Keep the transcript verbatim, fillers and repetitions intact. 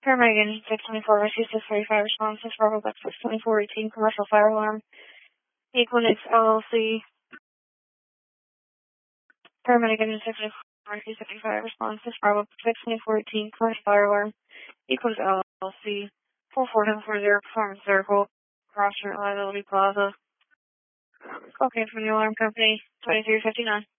Paramedic six twenty-four, rescue six thirty-five, response to Bravo Buck six twenty-four eighteen, commercial fire alarm, Equinix L L C. Paramedic six twenty-four, rescue sixty-five, response to Bravo Buck six twenty-four eighteen, commercial fire alarm, Equinix L L C, four four seven four zero, Performance Circle, Cross Street Liability Plaza. Okay, from the alarm company, twenty-three fifty-nine.